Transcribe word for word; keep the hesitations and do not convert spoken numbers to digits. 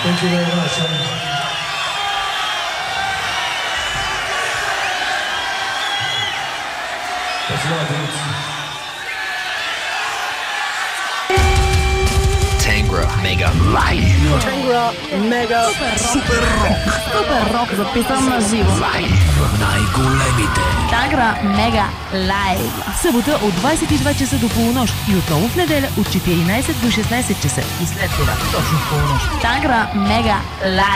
Thank you very much. That's what I do. Tangra Mega Live. Tangra Mega Super Rock. Super Rock записан на живо. Live. Най-големите. Tangra Mega Live. В събота от двадесет и два часа до полунощ и отново в неделя от четиринадесет до шестнадесет часа. И след това точно в полунощ. Tangra Mega Live.